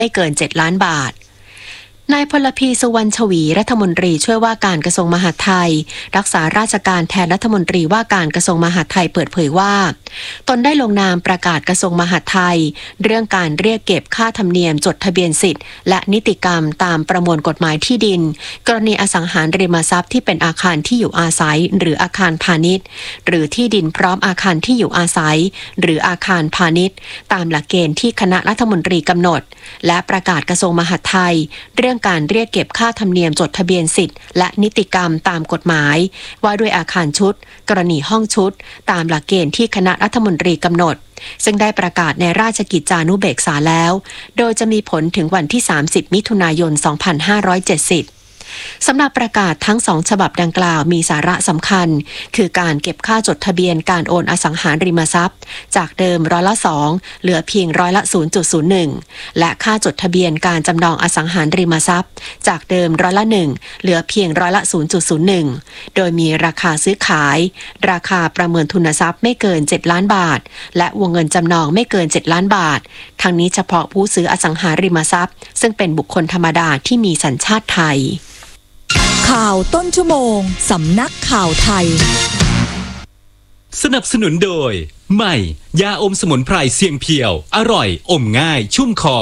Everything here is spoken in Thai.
ไม่เกิน7 ล้านบาทนายพลพีสุวรรณชวีรัฐมนตรีช่วยว่าการกระทรวงมหาดไทยรักษาราชการแทนรัฐมนตรีว่าการกระทรวงมหาดไทยเปิดเผยว่าตนได้ลงนามประกาศกระทรวงมหาดไทยเรื่องการเรียกเก็บค่าธรรมเนียมจดทะเบียนสิทธิ์และนิติกรรมตามประมวลกฎหมายที่ดินกรณีอสังหาริมทรัพย์ที่เป็นอาคารที่อยู่อาศัยหรืออาคารพาณิชย์หรือที่ดินพร้อมอาคารที่อยู่อาศัยหรืออาคารพาณิชย์ตามหลักเกณฑ์ที่คณะรัฐมนตรีกำหนดและประกาศกระทรวงมหาดไทยเรื่องการเรียกเก็บค่าธรรมเนียมจดทะเบียนสิทธิ์และนิติกรรมตามกฎหมายว่าด้วยอาคารชุดกรณีห้องชุดตามหลักเกณฑ์ที่คณะรัฐมนตรีกำหนดซึ่งได้ประกาศในราชกิจจานุเบกษาแล้วโดยจะมีผลถึงวันที่30 มิถุนายน 2570สำหรับประกาศทั้ง2ฉบับดังกล่าวมีสาระสำคัญคือการเก็บค่าจดทะเบียนการโอนอสังหาริมทรัพย์จากเดิม2%เหลือเพียง0.01%และค่าจดทะเบียนการจำนองอสังหาริมทรัพย์จากเดิม1%เหลือเพียง0.01%โดยมีราคาซื้อขายราคาประเมินทุนทรัพย์ไม่เกิน7 ล้านบาทและวงเงินจำนองไม่เกิน7 ล้านบาททั้งนี้เฉพาะผู้ซื้ออสังหาริมทรัพย์ซึ่งเป็นบุคคลธรรมดาที่มีสัญชาติไทยข่าวต้นชั่วโมงสำนักข่าวไทยสนับสนุนโดยใหม่ยาอมสมุนไพรเสียงเพียวอร่อยอมง่ายชุ่มคอ